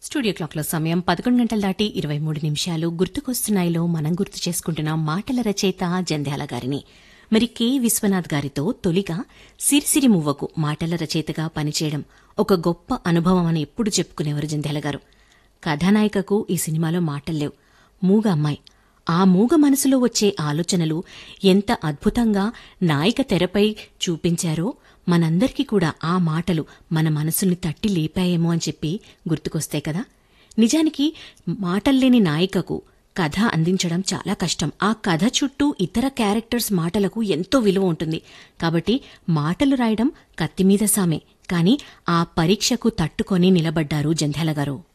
Studio క్లాక్లో సమయం 11 గంటలు దాటి 23 నిమిషాలు. గుర్తుకొస్తున్నాయిలో మనం గుర్తు చేసుకుంటున్నాం మాటల రచయిత జంధ్యాల గారిని. మరి కె విశ్వనాథ్ గారితో తొలిగా సిరిసిరి మువ్వకు మాటల రచయితగా పనిచేయడం ఒక గొప్ప అనుభవం అని ఎప్పుడు చెప్పుకునేవారు జంధ్యాల గారు. కథానాయికకు ఈ సినిమాలో మాటల్లేవు, మూగ అమ్మాయి. ఆ మూగ మనసులో వచ్చే ఆలోచనలు ఎంత అద్భుతంగా నాయిక తెరపై చూపించారో మనందరికీ కూడా ఆ మాటలు మన మనసుల్ని తట్టి లేపాయేమో అని చెప్పి గుర్తుకొస్తాయి కదా. నిజానికి మాటల్లేని నాయికకు కథ అందించడం చాలా కష్టం. ఆ కథ చుట్టూ ఇతర క్యారెక్టర్స్ మాటలకు ఎంతో విలువ ఉంటుంది. కాబట్టి మాటలు రాయడం కత్తిమీద సామే. కాని ఆ పరీక్షకు తట్టుకొని నిలబడ్డారు జంధ్యాల గారు.